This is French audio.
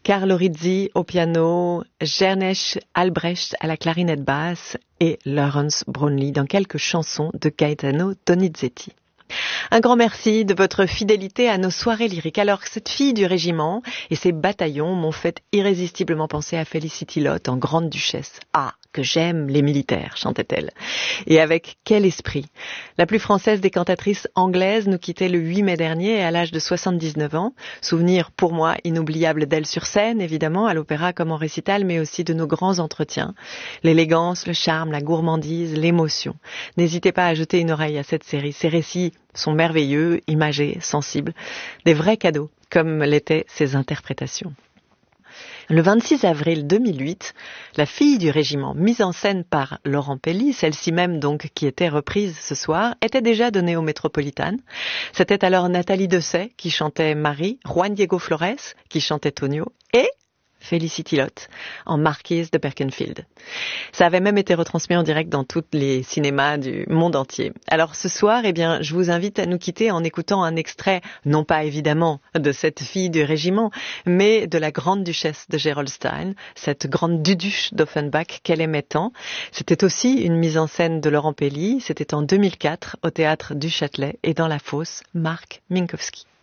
Carlo Rizzi au piano, Ernest Albrecht à la clarinette basse et Lawrence Brownlee dans quelques chansons de Gaetano Donizetti. Un grand merci de votre fidélité à nos soirées lyriques. Alors, cette fille du régiment et ses bataillons m'ont fait irrésistiblement penser à Felicity Lott en grande duchesse. Ah, que j'aime les militaires, chantait-elle. Et avec quel esprit. La plus française des cantatrices anglaises nous quittait le 8 mai dernier à l'âge de 79 ans. Souvenir pour moi inoubliable d'elle sur scène, évidemment, à l'opéra comme en récital, mais aussi de nos grands entretiens. L'élégance, le charme, la gourmandise, l'émotion. N'hésitez pas à jeter une oreille à cette série. Ces récits sont merveilleux, imagés, sensibles. Des vrais cadeaux, comme l'étaient ses interprétations. Le 26 avril 2008, La fille du régiment, mise en scène par Laurent Pelli, celle-ci même donc qui était reprise ce soir, était déjà donnée au Métropolitan. C'était alors Nathalie Dessay qui chantait Marie, Juan Diego Flores qui chantait Tonio et Felicity Lott en Marquise de Berkenfield. Ça avait même été retransmis en direct dans tous les cinémas du monde entier. Alors ce soir, je vous invite à nous quitter en écoutant un extrait, non pas évidemment de cette fille du régiment, mais de la grande duchesse de Gerolstein, cette grande duduche d'Offenbach qu'elle aimait tant. C'était aussi une mise en scène de Laurent Pelli, c'était en 2004 au théâtre du Châtelet et dans la fosse Marc Minkowski.